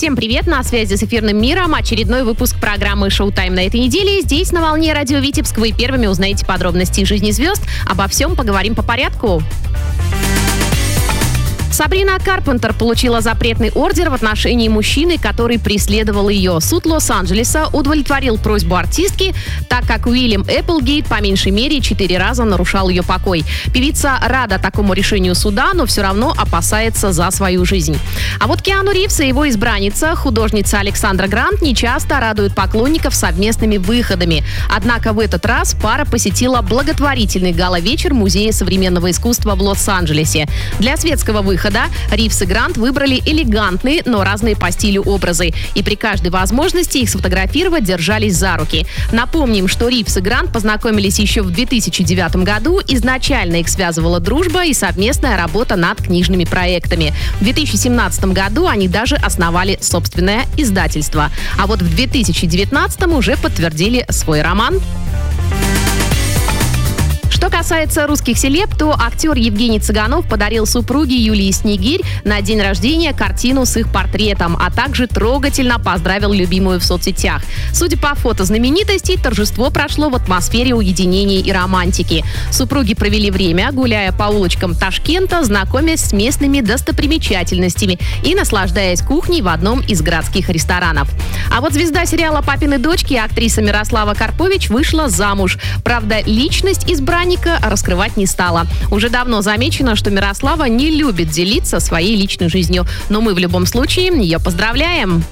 Всем привет, на связи с эфирным миром очередной выпуск программы «Шоу-тайм» на этой неделе. Здесь, на волне радио Витебск, вы первыми узнаете подробности жизни звезд. Обо всем поговорим по порядку. Сабрина Карпентер получила запретный ордер в отношении мужчины, который преследовал ее. Суд Лос-Анджелеса удовлетворил просьбу артистки, так как Уильям Эпплгейт по меньшей мере 4 раза нарушал ее покой. Певица рада такому решению суда, но все равно опасается за свою жизнь. А вот Киану Ривз и его избранница, художница Александра Грант, нечасто радуют поклонников совместными выходами. Однако в этот раз пара посетила благотворительный гала-вечер Музея современного искусства в Лос-Анджелесе. Для светского выхода Ривз и Грант выбрали элегантные, но разные по стилю образы. И при каждой возможности их сфотографировать держались за руки. Напомним, что Ривз и Грант познакомились еще в 2009 году. Изначально их связывала дружба и совместная работа над книжными проектами. В 2017 году они даже основали собственное издательство. А вот в 2019 уже подтвердили свой роман. Что касается русских селеб, то актер Евгений Цыганов подарил супруге Юлии Снегирь на день рождения картину с их портретом, а также трогательно поздравил любимую в соцсетях. Судя по фото знаменитостей, торжество прошло в атмосфере уединения и романтики. Супруги провели время, гуляя по улочкам Ташкента, знакомясь с местными достопримечательностями и наслаждаясь кухней в одном из городских ресторанов. А вот звезда сериала «Папины дочки», актриса Мирослава Карпович, вышла замуж. Правда, личность избранника раскрывать не стала. Уже давно замечено, что Мирослава не любит делиться своей личной жизнью. Но мы в любом случае ее поздравляем.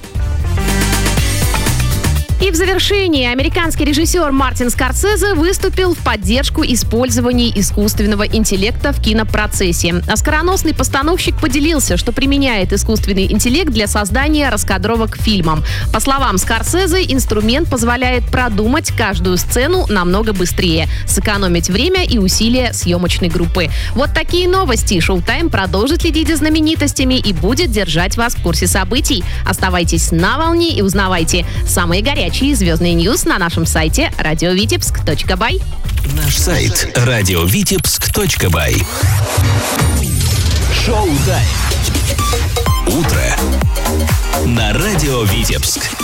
И в завершении американский режиссер Мартин Скорсезе выступил в поддержку использования искусственного интеллекта в кинопроцессе. Оскароносный постановщик поделился, что применяет искусственный интеллект для создания раскадровок к фильмам. По словам Скорсезе, инструмент позволяет продумать каждую сцену намного быстрее, сэкономить время и усилия съемочной группы. Вот такие новости. Шоу-тайм продолжит следить за знаменитостями и будет держать вас в курсе событий. Оставайтесь на волне и узнавайте самые горячие звездные ньюс на нашем сайте radiovitebsk.by. Наш сайт radiovitebsk.by. Шоу-тайм. Утро на радио Витебск.